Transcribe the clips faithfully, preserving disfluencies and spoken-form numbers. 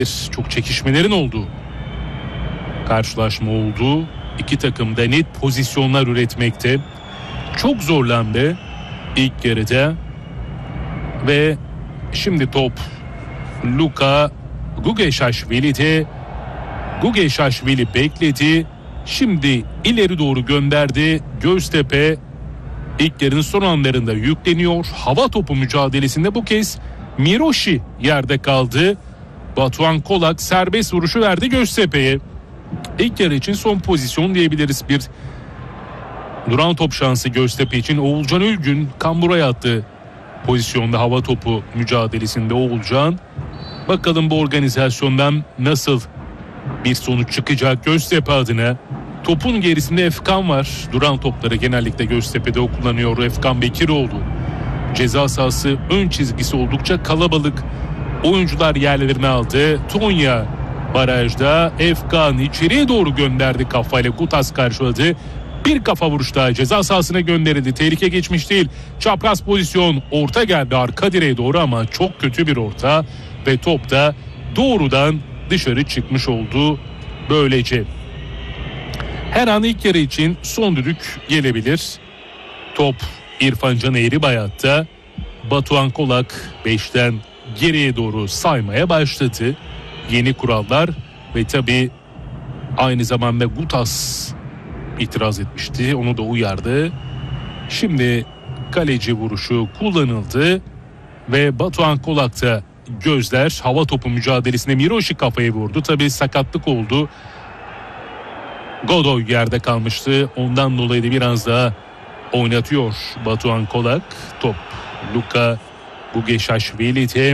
Çok çekişmelerin olduğu karşılaşma oldu. İki takım da net pozisyonlar üretmekte. Çok zorlandı ilk yarıda. Ve şimdi top Luka Gugeşaşvili'de. Gugeşaşvili bekledi. Şimdi ileri doğru gönderdi. Göztepe ilk yarının son anlarında yükleniyor. Hava topu mücadelesinde bu kez Miroşi yerde kaldı. Batuhan Kolak serbest vuruşu verdi Göztepe'ye. İlk yarı için son pozisyon diyebiliriz. Bir duran top şansı Göztepe için. Oğulcan Ülgün kamburaya attı pozisyonda hava topu mücadelesinde Oğulcan. Bakalım bu organizasyondan nasıl bir sonuç çıkacak Göztepe adına. Topun gerisinde Efkan var. Duran topları genellikle Göztepe'de o kullanıyor. Efkan Bekiroğlu. Ceza sahası ön çizgisi oldukça kalabalık. Oyuncular yerlerini aldı. Tonya barajda. Efkan içeriye doğru gönderdi kafayla. Gutas karşıladı. Bir kafa vuruş daha ceza sahasına gönderildi. Tehlike geçmiş değil. Çapraz pozisyon. Orta geldi arka direğe doğru ama çok kötü bir orta. Ve top da doğrudan dışarı çıkmış oldu. Böylece her an ilk yarı için son düdük gelebilir. Top İrfan Can Eğribayat'ta. Batuhan Kolak beşten geriye doğru saymaya başladı. Yeni kurallar ve tabii aynı zamanda Gutas itiraz etmişti. Onu da uyardı. Şimdi kaleci vuruşu kullanıldı ve Batuhan Kolak'ta gözler hava topu mücadelesinde Miroşi kafayı vurdu. Tabii sakatlık oldu. Godoy yerde kalmıştı. Ondan dolayı da biraz daha oynatıyor Batuhan Kolak. Top Luka Gugeşaşvili'de.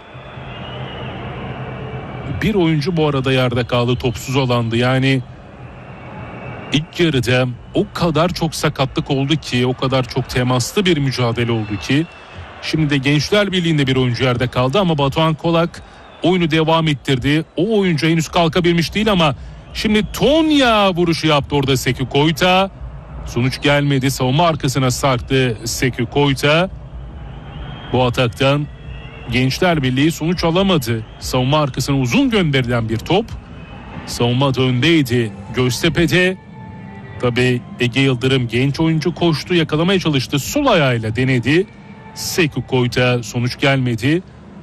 Bir oyuncu bu arada yerde kaldı, topsuz alandı. Yani ilk yarıda o kadar çok sakatlık oldu ki, o kadar çok temaslı bir mücadele oldu ki. Şimdi de Gençler Birliği'nde bir oyuncu yerde kaldı ama Batuhan Kolak oyunu devam ettirdi. O oyuncu henüz kalkabilmiş değil ama şimdi Tonya vuruşu yaptı orada Seki Koyta. Sonuç gelmedi. Savunma arkasına sarktı Seki Koyta. Bu ataktan Gençler Birliği sonuç alamadı. Savunma arkasına uzun gönderilen bir top. Savunma da öndeydi Göztepe'de. Tabii Ege Yıldırım genç oyuncu koştu, yakalamaya çalıştı. Sol ayağıyla denedi. Seki Koyta sonuç gelmedi.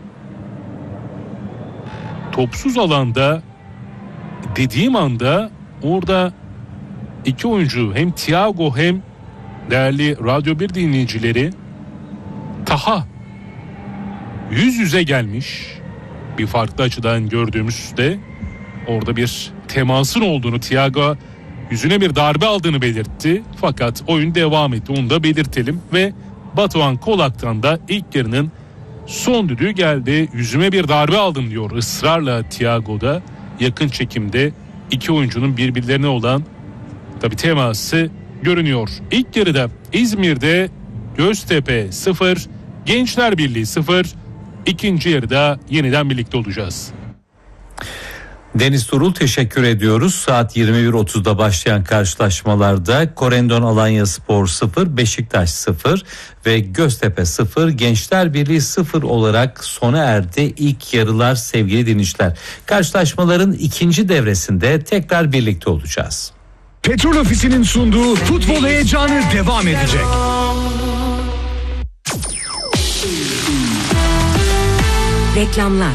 Topsuz alanda dediğim anda orada iki oyuncu, hem Thiago hem değerli Radyo bir dinleyicileri, Taha yüz yüze gelmiş. Bir farklı açıdan gördüğümüzde orada bir temasın olduğunu, Thiago yüzüne bir darbe aldığını belirtti. Fakat oyun devam etti, onu da belirtelim. Ve Batuhan Kolak'tan da ilk yarının son düdüğü geldi. Yüzüme bir darbe aldım diyor ısrarla Thiago'da. Yakın çekimde iki oyuncunun birbirlerine olan tabii teması görünüyor. İlk yarıda İzmir'de Göztepe sıfır, Gençler Birliği sıfır. İkinci yarıda yeniden birlikte olacağız. Deniz Turul teşekkür ediyoruz. Saat yirmi bir otuzda başlayan karşılaşmalarda Korendon Alanyaspor sıfır, Beşiktaş sıfır ve Göztepe sıfır, Gençler Birliği sıfır olarak sona erdi ilk yarılar sevgili dinleyiciler. Karşılaşmaların ikinci devresinde tekrar birlikte olacağız. Petrol Ofisi'nin sunduğu futbol heyecanı devam edecek. Reklamlar.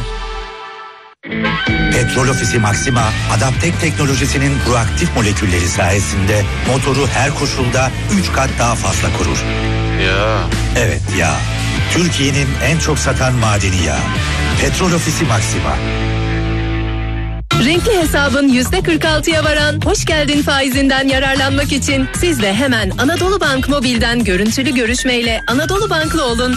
Petrol Ofisi Maxima, Adaptek teknolojisinin proaktif molekülleri sayesinde motoru her koşulda üç kat daha fazla korur. Ya. Evet ya. Türkiye'nin en çok satan madeni yağı. Petrol Ofisi Maxima. Renkli hesabın yüzde kırk altıya varan hoş geldin faizinden yararlanmak için siz de hemen Anadolu Bank Mobil'den görüntülü görüşmeyle Anadolu Banklı olun.